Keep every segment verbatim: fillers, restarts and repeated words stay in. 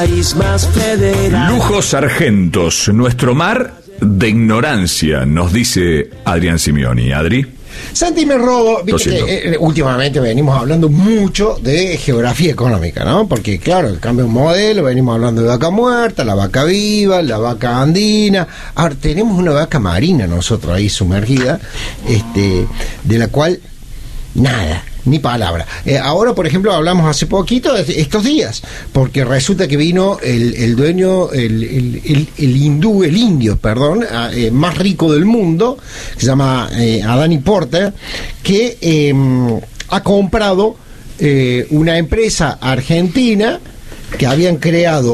Lujos Sargentos, nuestro mar de ignorancia, nos dice Adrián Simeoni. Adri. Santi, me robo. Viste que, eh, últimamente venimos hablando mucho de geografía económica, ¿no? Porque, claro, cambia un modelo, venimos hablando de vaca muerta, la vaca viva, la vaca andina. Ahora, tenemos una vaca marina nosotros ahí sumergida, este, de la cual nada. Ni palabra. Eh, ahora, por ejemplo, hablamos hace poquito, estos días, porque resulta que vino el, el dueño, el, el, el, el hindú, el indio, perdón, eh, más rico del mundo, que se llama eh, Adani Porter, que eh, ha comprado eh, una empresa argentina que habían creado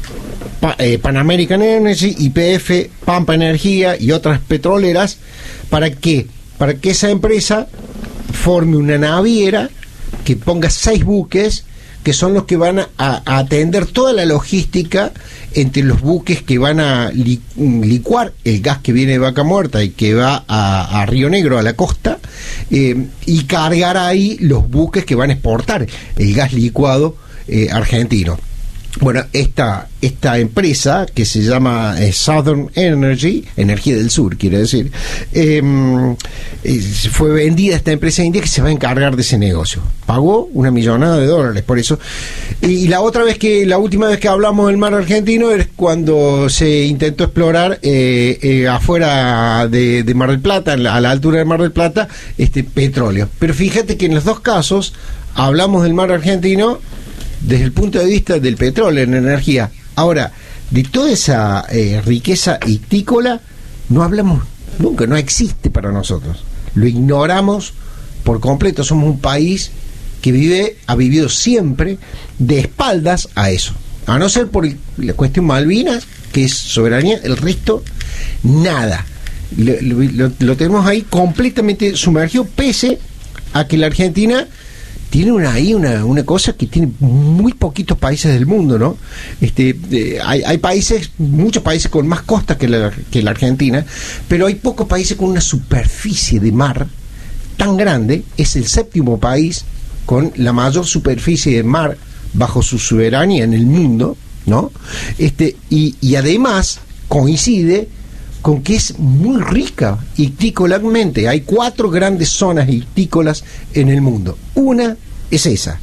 pa, eh, Pan American Energy, Y P F, Pampa Energía y otras petroleras. ¿Para qué? Para que esa empresa forme una naviera que ponga seis buques que son los que van a, a atender toda la logística entre los buques que van a li, licuar el gas que viene de Vaca Muerta y que va a, a Río Negro, a la costa, eh, y cargar ahí los buques que van a exportar el gas licuado eh, argentino. Bueno, esta, esta empresa que se llama eh, Southern Energy, Energía del Sur, quiere decir, eh, eh, fue vendida a esta empresa india que se va a encargar de ese negocio. Pagó una millonada de dólares por eso. Y, y la otra vez que, la última vez que hablamos del mar argentino es cuando se intentó explorar eh, eh, afuera de, de Mar del Plata, a la altura de Mar del Plata, este petróleo. Pero fíjate que en los dos casos hablamos del mar argentino desde el punto de vista del petróleo, en energía. Ahora, de toda esa eh, riqueza hictícola no hablamos nunca, no existe para nosotros. Lo ignoramos por completo. Somos un país que vive, ha vivido siempre de espaldas a eso. A no ser por la cuestión Malvinas, que es soberanía, el resto, nada. Lo, lo, lo tenemos ahí completamente sumergido, pese a que la Argentina tiene una, ahí una, una cosa que tiene muy poquitos países del mundo, ¿no? Este, eh, hay, hay países, muchos países con más costas que la, que la Argentina, pero hay pocos países con una superficie de mar tan grande. Es el séptimo país con la mayor superficie de mar bajo su soberanía en el mundo, ¿no? Este, y, y además coincide con que es muy rica hictícolamente. Hay cuatro grandes zonas hictícolas en el mundo. Una es esa.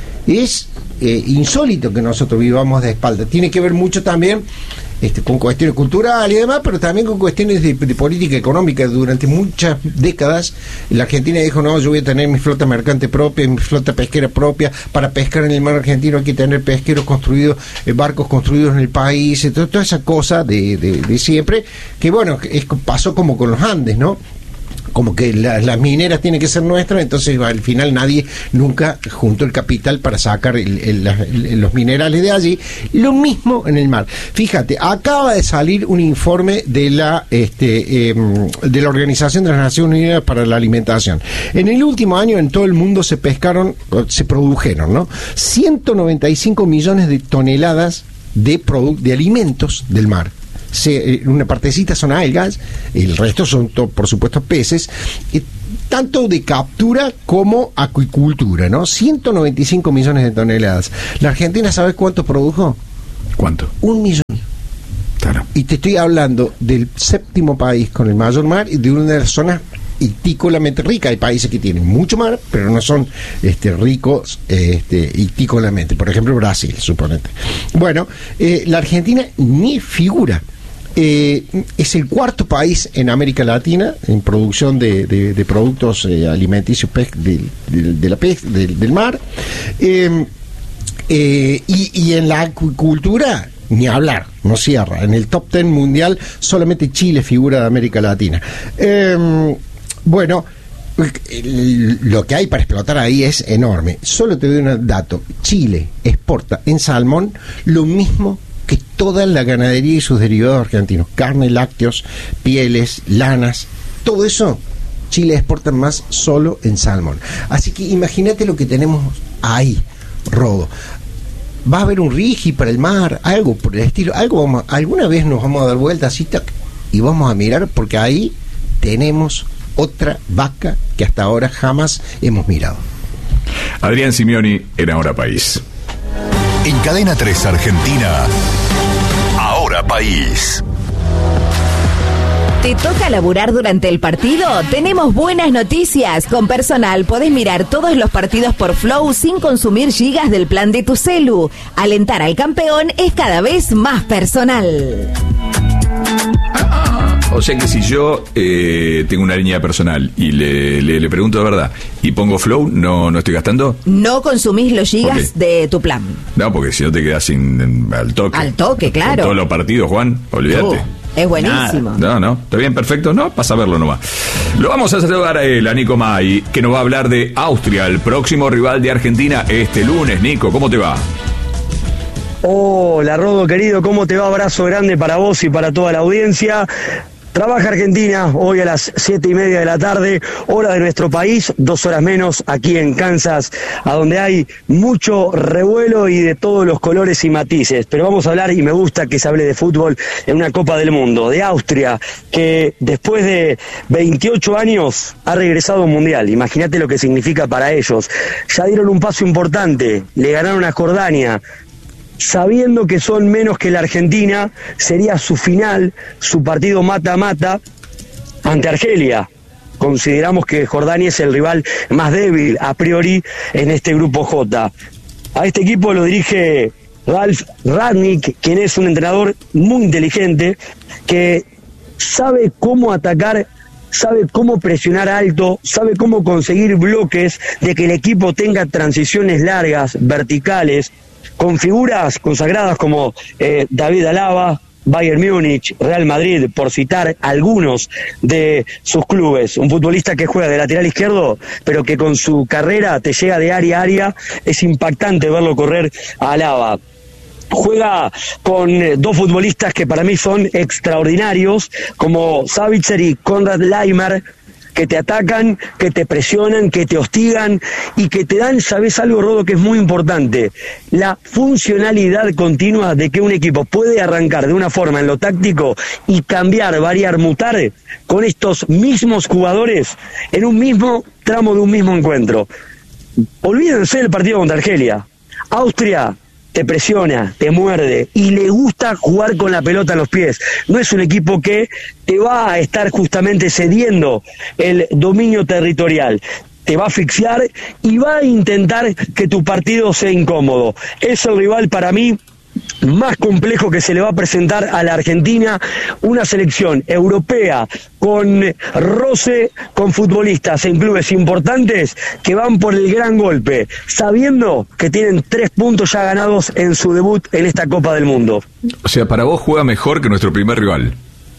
Es eh, insólito que nosotros vivamos de espalda. Tiene que ver mucho también este, con cuestiones culturales y demás, pero también con cuestiones de, de política económica. Durante muchas décadas la Argentina dijo: no, yo voy a tener mi flota mercante propia, mi flota pesquera propia. Para pescar en el mar argentino hay que tener pesqueros construidos, eh, barcos construidos en el país, todo, toda esa cosa de, de, de siempre, que bueno, es, pasó como con los Andes, ¿no? Como que la, las mineras tienen que ser nuestras, entonces al final nadie nunca juntó el capital para sacar el, el, el, los minerales de allí. Lo mismo en el mar. Fíjate, acaba de salir un informe de la este eh, de la Organización de las Naciones Unidas para la Alimentación. En el último año en todo el mundo se pescaron, se produjeron, ¿no? ciento noventa y cinco millones de toneladas de produ- de alimentos del mar. Se, una partecita son algas, el resto son, to, por supuesto, peces, eh, tanto de captura como acuicultura, ¿no? ciento noventa y cinco millones de toneladas. La Argentina, ¿sabes cuánto produjo? ¿Cuánto? Un millón. Claro. Y te estoy hablando del séptimo país con el mayor mar y de una de las zonas hictícolamente ricas. Hay países que tienen mucho mar, pero no son este, ricos este, hictícolamente. Por ejemplo, Brasil, suponete. Bueno, eh, la Argentina ni figura. Eh, es el cuarto país en América Latina en producción de, de, de productos eh, alimenticios pez, de, de, de la pez, de, del mar, eh, eh, y, y en la acuicultura ni hablar, no cierra. En el top ten mundial solamente Chile figura de América Latina. Eh, bueno, lo que hay para explotar ahí es enorme. Solo te doy un dato: Chile exporta en salmón lo mismo que toda la ganadería y sus derivados argentinos: carne, lácteos, pieles, lanas, todo eso. Chile exporta más solo en salmón. Así que imagínate lo que tenemos ahí, Rodo. Va a haber un rigi para el mar, algo por el estilo, algo vamos, alguna vez nos vamos a dar vuelta así tac, y vamos a mirar, porque ahí tenemos otra vaca que hasta ahora jamás hemos mirado. Adrián Simeoni en Ahora País. En Cadena tres Argentina, Ahora País. ¿Te toca laburar durante el partido? Tenemos buenas noticias. Con Personal podés mirar todos los partidos por Flow sin consumir gigas del plan de tu celu. Alentar al campeón es cada vez más personal. O sea que si yo eh, tengo una línea personal y le, le, le pregunto de verdad y pongo Flow, ¿no, no estoy gastando? No consumís los gigas de tu plan. No, porque si no te quedas sin, al toque. Al toque, claro. Con todos los partidos, Juan, olvídate. Uh. Es buenísimo. Nada. No, no, está bien, perfecto. No, pasa a verlo nomás. Lo vamos a saludar a él, a Nico May, que nos va a hablar de Austria, el próximo rival de Argentina este lunes. Nico, ¿cómo te va? Hola, Rodo, querido, ¿cómo te va? Abrazo grande para vos y para toda la audiencia. Trabaja Argentina hoy a las siete y media de la tarde, hora de nuestro país, dos horas menos aquí en Kansas, a donde hay mucho revuelo y de todos los colores y matices. Pero vamos a hablar, y me gusta que se hable de fútbol, en una Copa del Mundo, de Austria, que después de veintiocho años ha regresado a un mundial. Imagínate lo que significa para ellos. Ya dieron un paso importante, le ganaron a Jordania. Sabiendo que son menos que la Argentina, sería su final, su partido mata-mata ante Argelia. Consideramos que Jordania es el rival más débil a priori en este grupo J. A este equipo lo dirige Ralf Rangnick, quien es un entrenador muy inteligente, que sabe cómo atacar, sabe cómo presionar alto, sabe cómo conseguir bloques, de que el equipo tenga transiciones largas, verticales, con figuras consagradas como eh, David Alaba, Bayern Múnich, Real Madrid, por citar algunos de sus clubes. Un futbolista que juega de lateral izquierdo, pero que con su carrera te llega de área a área. Es impactante verlo correr a Alaba. Juega con eh, dos futbolistas que para mí son extraordinarios, como Savitzer y Konrad Laimer, que te atacan, que te presionan, que te hostigan y que te dan, ¿sabes algo, Rodo, que es muy importante? La funcionalidad continua de que un equipo puede arrancar de una forma en lo táctico y cambiar, variar, mutar con estos mismos jugadores en un mismo tramo de un mismo encuentro. Olvídense del partido contra Argelia. Austria te presiona, te muerde y le gusta jugar con la pelota en los pies. No es un equipo que te va a estar justamente cediendo el dominio territorial. Te va a asfixiar y va a intentar que tu partido sea incómodo. Es el rival para mí más complejo que se le va a presentar a la Argentina, una selección europea con roce, con futbolistas en clubes importantes que van por el gran golpe, sabiendo que tienen tres puntos ya ganados en su debut en esta Copa del Mundo. O sea, para vos juega mejor que nuestro primer rival.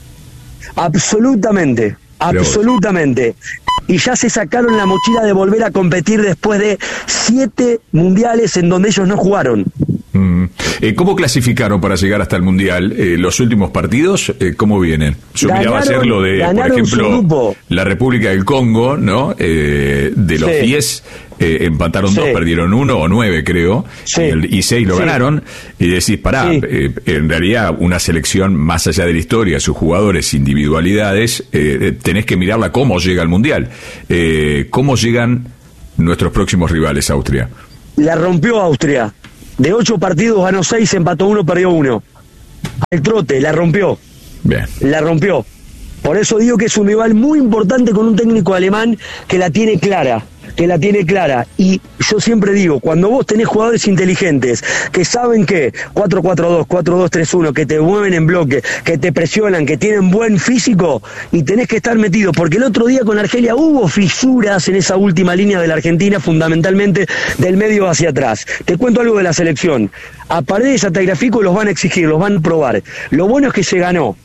Absolutamente, absolutamente. Y ya se sacaron la mochila de volver a competir después de siete mundiales en donde ellos no jugaron. Mm. Eh, ¿Cómo clasificaron para llegar hasta el Mundial? Eh, ¿Los últimos partidos, eh, cómo vienen? Yo ganaron, miraba ayer lo de, por ejemplo, la República del Congo, ¿no? Eh, de los sí. diez, eh, empataron sí. dos, perdieron uno o nueve, creo, sí. y, el, y seis lo sí. ganaron. Y decís, pará, sí. eh, en realidad una selección más allá de la historia, sus jugadores, individualidades, eh, tenés que mirarla cómo llega al Mundial. Eh, ¿Cómo llegan nuestros próximos rivales, Austria? La rompió Austria. De ocho partidos ganó seis, empató uno, perdió uno. Al trote, la rompió. Bien. La rompió. Por eso digo que es un rival muy importante con un técnico alemán que la tiene clara. que la tiene clara. Y yo siempre digo, cuando vos tenés jugadores inteligentes que saben que cuatro cuatro dos, cuatro dos tres uno, que te mueven en bloque, que te presionan, que tienen buen físico, y tenés que estar metido, porque el otro día con Argelia hubo fisuras en esa última línea de la Argentina, fundamentalmente del medio hacia atrás. Te cuento algo de la selección. A Paredes y a Tagliafico los van a exigir, los van a probar. Lo bueno es que se ganó.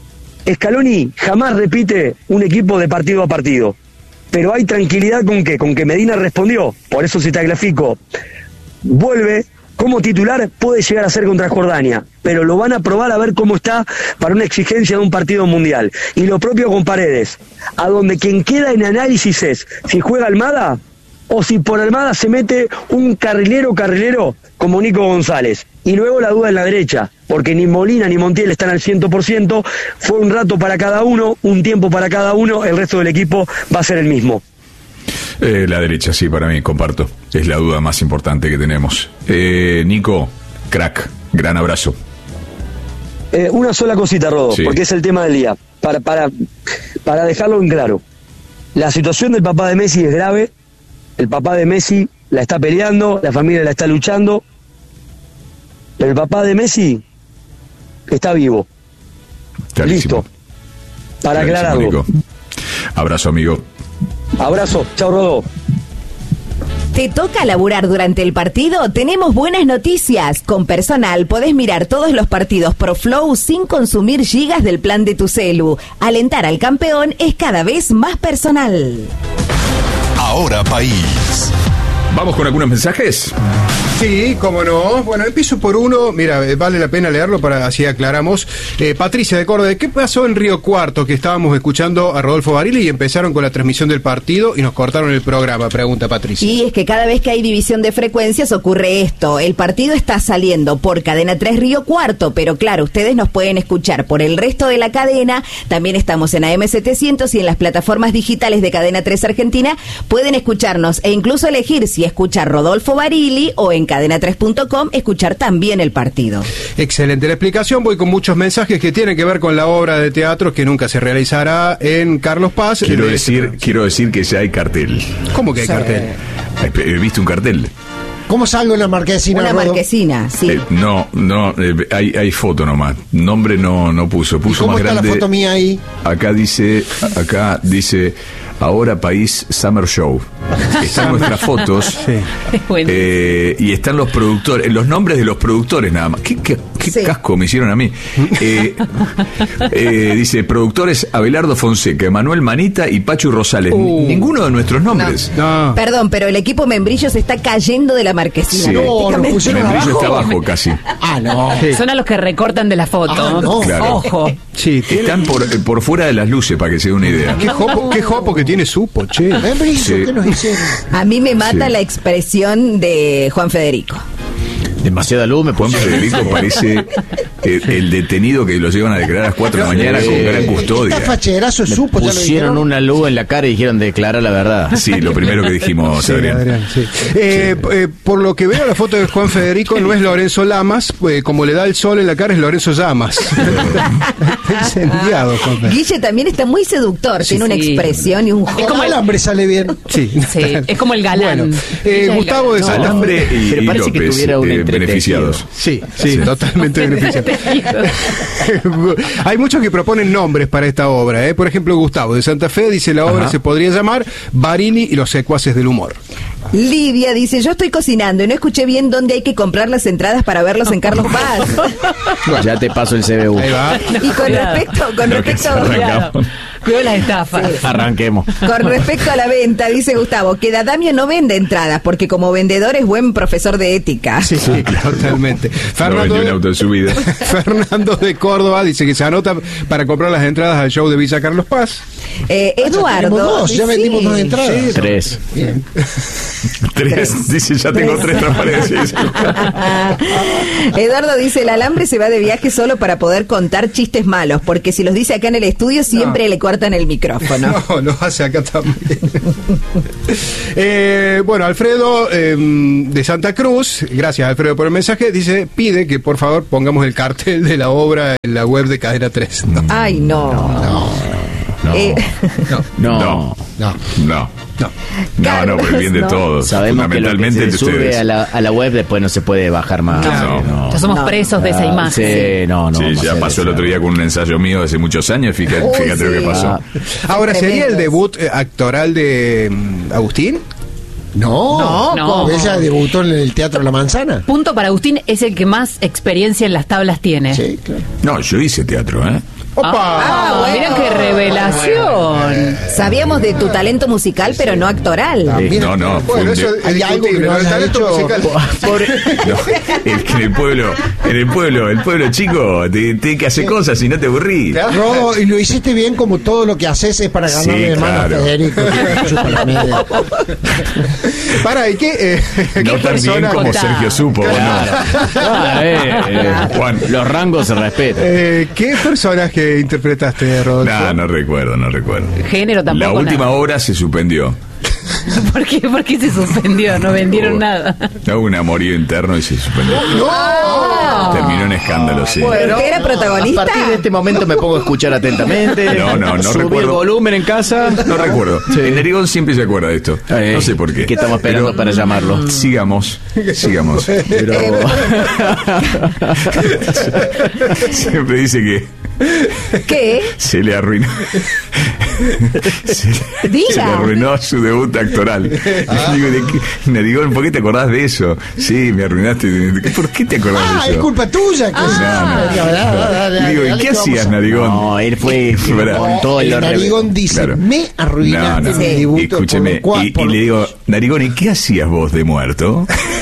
Scaloni jamás repite un equipo de partido a partido, pero hay tranquilidad con que, con que Medina respondió. Por eso si Tagliafico vuelve como titular, puede llegar a ser contra Jordania, pero lo van a probar a ver cómo está para una exigencia de un partido mundial. Y lo propio con Paredes, a donde quien queda en análisis es si juega Almada o si por Almada se mete un carrilero carrilero como Nico González. Y luego la duda en la derecha, porque ni Molina ni Montiel están al cien por ciento, fue un rato para cada uno, un tiempo para cada uno, el resto del equipo va a ser el mismo. Eh, la derecha, sí, para mí, comparto. Es la duda más importante que tenemos. Eh, Nico, Crack, gran abrazo. Eh, una sola cosita, Rodo, sí. porque es el tema del día. Para, para, para dejarlo en claro. La situación del papá de Messi es grave. El papá de Messi la está peleando, la familia la está luchando. Pero el papá de Messi está vivo. Clarísimo. Listo. Para Clarísimo, aclararlo. Nico. Abrazo, amigo. Abrazo. Chao, Rodo. ¿Te toca laburar durante el partido? Tenemos buenas noticias. Con Personal podés mirar todos los partidos por Flow sin consumir gigas del plan de tu celu. Alentar al campeón es cada vez más personal. Ahora País. ¿Vamos con algunos mensajes? Sí, cómo no. Bueno, empiezo por uno. Mira, vale la pena leerlo para así aclaramos. Eh, Patricia de Córdoba, ¿qué pasó en Río Cuarto? Que estábamos escuchando a Rodolfo Barili y empezaron con la transmisión del partido y nos cortaron el programa, pregunta Patricia. Y es que cada vez que hay división de frecuencias ocurre esto. El partido está saliendo por Cadena tres Río Cuarto, pero claro, ustedes nos pueden escuchar por el resto de la cadena. También estamos en A M setecientos y en las plataformas digitales de Cadena tres Argentina. Pueden escucharnos e incluso elegir si escuchar Rodolfo Barili o en cadena tres punto com escuchar también el partido. Excelente la explicación. Voy con muchos mensajes que tienen que ver con la obra de teatro que nunca se realizará en Carlos Paz. Quiero de decir, este... quiero decir que ya hay cartel. ¿Cómo que hay Sí. cartel? ¿He visto un cartel? ¿Cómo salgo en la marquesina? Una Rodo? marquesina, sí. Eh, no, no, eh, hay, hay foto nomás. Nombre no, no puso. Puso ¿Y cómo más está grande. la foto mía ahí? Acá dice, acá dice, Ahora País Summer Show. Están nuestras fotos. Sí. Eh, y están los productores, los nombres de los productores nada más. ¿Qué, qué, qué Sí. casco me hicieron a mí? Eh, eh, dice, productores Abelardo Fonseca, Manuel Manita y Pachu Rosales. Uh. Ninguno de nuestros nombres. No. Perdón, pero el equipo Membrillo se está cayendo de la marquesina. Sí. No, nos prácticamente. pusieron Membrillo abajo. está abajo casi. Ah, no. Sí. Son a los que recortan de la foto. Ah, no. Claro. Ojo. Sí, tiene- Están por, eh, por fuera de las luces, para que se dé una idea. Qué jopo, qué jopo que tiene Supo, che. Sí. ¿Qué nos hicieron? A mí me mata Sí. la expresión de Juan Federico. Demasiada luz me Juan puso. Federico parece eh, el detenido que lo llevan a declarar a las cuatro de la mañana con gran custodia. Está facherazo Me Supo, ya lo pusieron dijeron. una luz en la cara y dijeron declara la verdad. Sí, lo primero que dijimos, Sí, Adrián. Adrián, sí. Eh, eh, por lo que veo la foto de Juan Federico no es Lorenzo Lamas, pues, como le da el sol en la cara es Lorenzo Llamas. Está incendiado, Juan Federico. Guille también está muy seductor, tiene una sí. expresión y un Es juego. como el- alambre sale bien. Sí, Sí, es como el galán. Bueno, eh, Ella es Gustavo de el Santa galán. Alambre y, Pero y parece que López, tuviera un eh, entretenido. beneficiados. Sí, sí, totalmente beneficiado. Hay muchos que proponen nombres para esta obra. ¿eh? Por ejemplo, Gustavo de Santa Fe dice la obra Ajá. se podría llamar Barili y los secuaces del humor. Lidia dice, yo estoy cocinando y no escuché bien dónde hay que comprar las entradas para verlos en Carlos Paz. Ya te paso el C B U. Ahí va. Y con Cuidado. respecto, con Lo que respecto, se arranca. Cuidado las estafas. Arranquemos. con respecto a la venta, dice Gustavo, que Dadamio no vende entradas porque como vendedor es buen profesor de ética. Sí, sí, totalmente. No Fernando, vendió un de, auto en su vida. Fernando de Córdoba dice que se anota para comprar las entradas al show de Villa Carlos Paz. Eh, Ah, ya Eduardo. tenemos dos, ya sí. vendimos dos entradas. Sí. Tres. Bien. Tres, dice, ya tengo tres transparencias. Eduardo dice, el alambre se va de viaje solo para poder contar chistes malos, porque si los dice acá en el estudio siempre le cortan el micrófono. No, lo hace acá también. eh, bueno, Alfredo eh, de Santa Cruz, gracias Alfredo por el mensaje, dice, pide que por favor pongamos el cartel de la obra en la web de Cadena tres. No, Ay, no. No. Eh, no, No. No. no. No. no. No, no, por el bien de No. todos. Sabemos que lo que Fundamentalmente se de sube ustedes. a la, a la web después no se puede bajar más. Claro. No. Ya somos No. presos de esa imagen. Sí, no, no. Sí, vamos a ya hacer pasó el eso. otro día con un ensayo mío de hace muchos años. Fíjate, Uy, fíjate lo que sí. pasó. Ah, Ahora, ¿sería el Tremendos. debut eh, actoral de mm, Agustín? No, No, no. ella debutó en el Teatro La Manzana. Punto para Agustín, es el que más experiencia en las tablas tiene. Sí, claro. No, yo hice teatro, ¿eh? ¡Opa! Ah, bueno. mira qué revelación. sabíamos de tu talento musical, pero no actoral. También- No, no, fue Bueno, un eso de- es Hay algo que discutible, no ¿no? El hayas talento hecho. musical. No, es que en el pueblo, en el pueblo, el pueblo chico, te, te que hacer cosas y no te aburrís. Rodo, y lo hiciste bien como todo lo que haces es para ganarle Sí, de mano claro. a Federico. que te chupa la media. Para, ¿y qué, eh, qué No tan bien persona? como Contá. Sergio supo, ¿o Claro. Ah, eh, eh, Juan. Los rangos se respetan. Eh, ¿Qué personaje interpretaste, no? Rodolfo? No, no recuerdo, no recuerdo. Género tampoco. La última nada. hora se suspendió. ¿Por qué? ¿Por qué se suspendió? No vendieron oh, nada. Hubo un amorío interno y se suspendió. ¡No! Terminó en escándalo, sí. Bueno, ¿era protagonista? A partir de este momento me pongo a escuchar atentamente. No, no, no Subir recuerdo. volumen en casa. No recuerdo. Sí. El Narigón siempre se acuerda de esto. Eh, no sé por qué. ¿Qué estamos esperando Pero, para llamarlo? Sigamos, sigamos. Pero... Siempre dice que ¿Qué? se le arruinó. Se, Diga. se le arruinó su debut actoral. Ah. Digo, ¿de qué? Narigón, ¿por qué te acordás de eso? Sí, me arruinaste. ¿Por qué te acordás Ah, de es eso? culpa tuya. Que Ah, no, no. Dale, dale, dale, Digo, ¿y dale, qué que vamos hacías, a- Narigón? No, él fue Pará. con todo El el Narigón dice, Claro. me arruinaste No, no. mi Sí. debut. Escúcheme, por lo cual- y, y por- le digo, Narigón, ¿y qué hacías vos de muerto?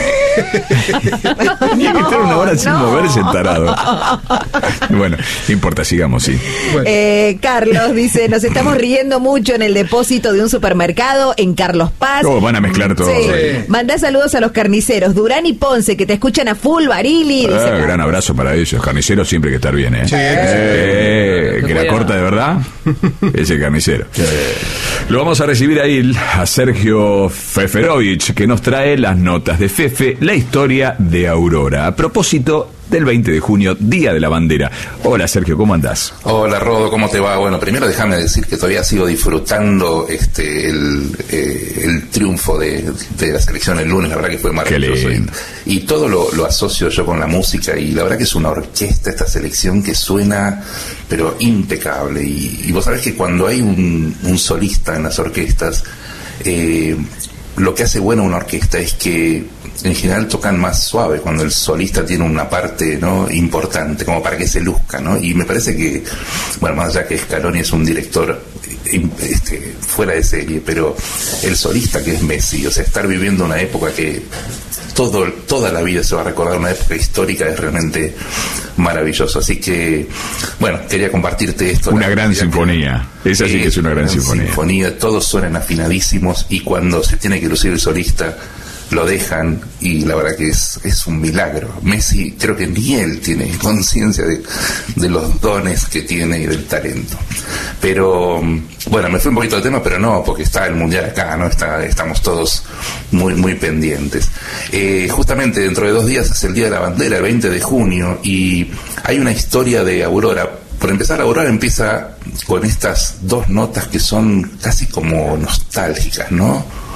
Tenía que estar una hora sin no. moverse, tarado. Bueno, no importa, sigamos, sí. Eh, Carlos dice, nos estamos riendo mucho en el depósito de un supermercado en Carlos Paz. Oh, van a mezclar todo. Sí. Sí. Mandá saludos a los carniceros Durán y Ponce, que te escuchan a full, Barili. Dice Ah, Carlos. gran abrazo para ellos. Carniceros siempre hay que estar bien, ¿eh? Sí, Eh, que la Bueno. corta de verdad es el carnicero. Lo vamos a recibir ahí a Sergio Feferovich, que nos trae las notas de Fefe, la historia de Aurora. A propósito del veinte de junio, Día de la Bandera. Hola, Sergio, ¿cómo andás? Hola Rodo, ¿cómo te va? Bueno, primero déjame decir que todavía sigo disfrutando este el, eh, el triunfo de, de la selección el lunes, la verdad que fue maravilloso. lindo. Y, y todo lo, lo asocio yo con la música, y la verdad que es una orquesta esta selección que suena, pero impecable. Y, y vos sabés que cuando hay un, un solista en las orquestas, eh, lo que hace buena una orquesta es que en general tocan más suave cuando el solista tiene una parte, ¿no?, importante, como para que se luzca, ¿no? Y me parece que, bueno, más allá que Scaloni es un director eh, este, fuera de serie, pero el solista que es Messi, o sea, estar viviendo una época que todo, toda la vida se va a recordar, una época histórica, es realmente maravilloso. Así que, bueno, quería compartirte esto. Una la gran realidad sinfonía. Esa sí que es una gran sinfonía. sinfonía. Todos suenan afinadísimos, y cuando se tiene que lucir el solista lo dejan, y la verdad que es, es un milagro. Messi, creo que ni él tiene conciencia de, de los dones que tiene y del talento. Pero bueno, me fui un poquito del tema, pero no, porque está el mundial acá, ¿no? Está, estamos todos muy, muy pendientes. Eh, justamente dentro de dos días es el Día de la Bandera, el veinte de junio, y hay una historia de Aurora. Por empezar, Aurora empieza con estas dos notas que son casi como nostálgicas, ¿no?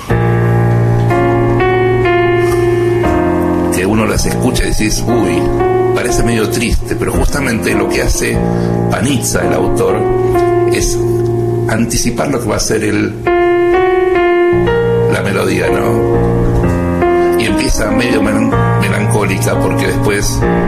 Que uno las escucha y decís, uy, parece medio triste, pero justamente lo que hace Panizza, el autor, es anticipar lo que va a ser el la melodía, ¿no? Y empieza medio melan- melancólica, porque después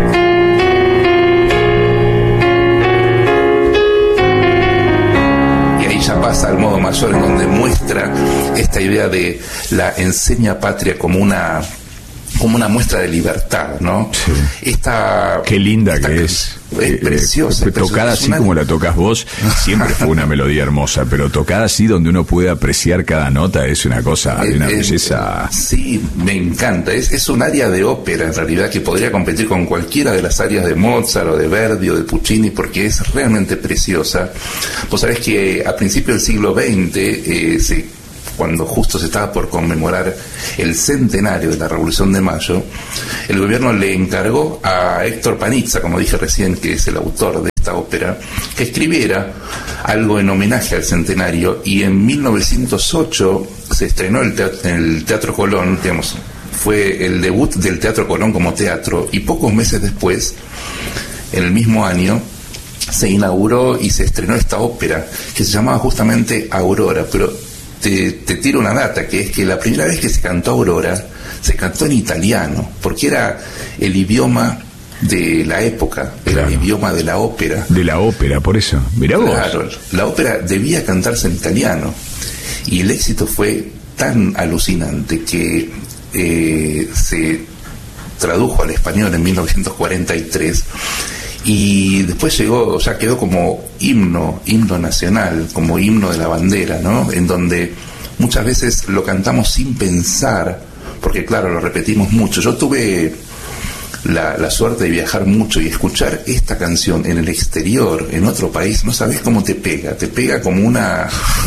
y ahí ya pasa al modo mayor, en donde muestra esta idea de la enseña patria como una como una muestra de libertad, ¿no? Sí. Esta, Qué linda esta, que es. Es Eh, preciosa. eh, es preciosa. Tocada Es así una- como la tocas vos, siempre fue una melodía hermosa, pero tocada así donde uno puede apreciar cada nota es una cosa de una Eh, eh, belleza. Sí, me encanta. Es, es un área de ópera, en realidad, que podría competir con cualquiera de las áreas de Mozart o de Verdi o de Puccini, porque es realmente preciosa. Vos sabés que a principios del siglo veinte, eh, se cuando justo se estaba por conmemorar el centenario de la Revolución de Mayo, el gobierno le encargó a Héctor Panizza, como dije recién, que es el autor de esta ópera, que escribiera algo en homenaje al centenario, y en mil novecientos ocho se estrenó el teatro, en el Teatro Colón, digamos, fue el debut del Teatro Colón como teatro, y pocos meses después, en el mismo año, se inauguró y se estrenó esta ópera, que se llamaba justamente Aurora, pero Te, te tiro una data, que es que la primera vez que se cantó Aurora, se cantó en italiano, porque era el idioma de la época, era Claro. el idioma de la ópera. De la ópera, por eso. Mirá vos. Claro, la ópera debía cantarse en italiano, y el éxito fue tan alucinante que eh, se tradujo al español en mil novecientos cuarenta y tres, y después llegó, ya quedó como himno, himno nacional, como himno de la bandera, ¿no? En donde muchas veces lo cantamos sin pensar, porque claro, lo repetimos mucho. Yo tuve la, la suerte de viajar mucho y escuchar esta canción en el exterior, en otro país, no sabés cómo te pega, te pega como una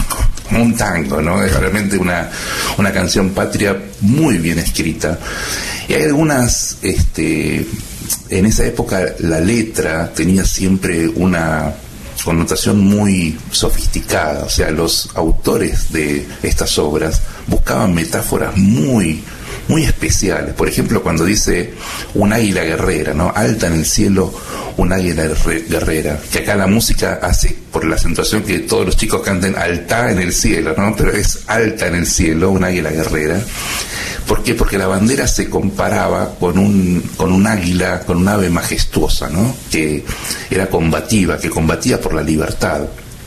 un tango, ¿no? Es realmente una, una canción patria muy bien escrita. Y hay algunas, este, en esa época la letra tenía siempre una connotación muy sofisticada, o sea, los autores de estas obras buscaban metáforas muy muy especiales. Por ejemplo, cuando dice un águila guerrera, ¿no? Alta en el cielo, un águila guerrera, que acá la música hace por la acentuación que todos los chicos canten alta en el cielo, ¿no? Pero es alta en el cielo, un águila guerrera. ¿Por qué? Porque la bandera se comparaba con un, con un águila, con un ave majestuosa, ¿no? Que era combativa, que combatía por la libertad.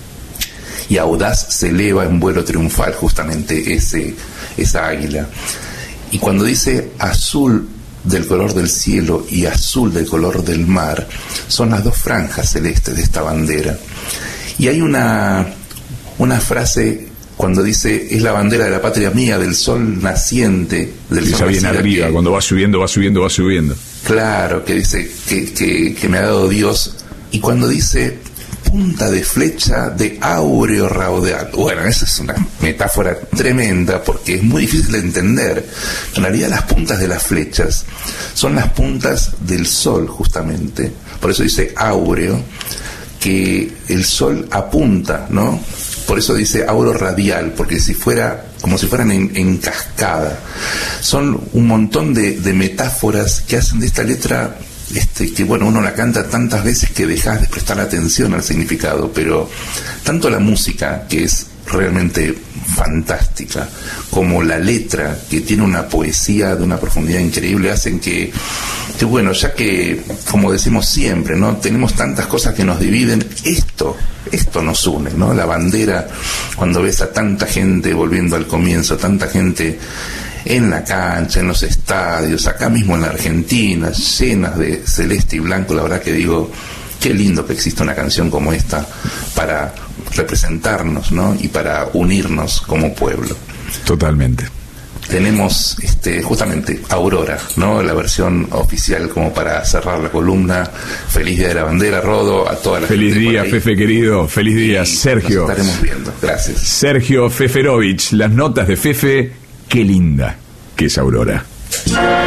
Y audaz se eleva en vuelo triunfal justamente ese, esa águila. Y cuando dice azul del color del cielo y azul del color del mar, son las dos franjas celestes de esta bandera. Y hay una, una frase cuando dice, es la bandera de la patria mía, del sol naciente, del sol naciente. Bien arriba, que, cuando va subiendo, va subiendo, va subiendo. Claro, que dice que, que, que me ha dado Dios. Y cuando dice punta de flecha de áureo raudal. Bueno, esa es una metáfora tremenda porque es muy difícil de entender. En realidad las puntas de las flechas son las puntas del sol justamente. Por eso dice áureo, que el sol apunta, ¿no? Por eso dice auro radial, porque si fuera como si fueran en, en cascada. Son un montón de, de metáforas que hacen de esta letra Este, que bueno, uno la canta tantas veces que dejas de prestar atención al significado, pero tanto la música, que es realmente fantástica, como la letra, que tiene una poesía de una profundidad increíble, hacen que, que bueno, ya que, como decimos siempre, ¿no? Tenemos tantas cosas que nos dividen, esto, esto nos une, ¿no? La bandera, cuando ves a tanta gente, volviendo al comienzo, tanta gente en la cancha, en los estadios, acá mismo en la Argentina, llenas de celeste y blanco, la verdad que digo, qué lindo que exista una canción como esta para representarnos, ¿no? Y para unirnos como pueblo. Totalmente. Tenemos este, justamente Aurora, ¿no? La versión oficial como para cerrar la columna. Feliz Día de la Bandera, Rodo, a toda la Feliz gente. Feliz día, Fefe querido. Feliz día, Sergio. Nos estaremos viendo. Gracias. Sergio Feferovich, las notas de Fefe. Qué linda que es Aurora.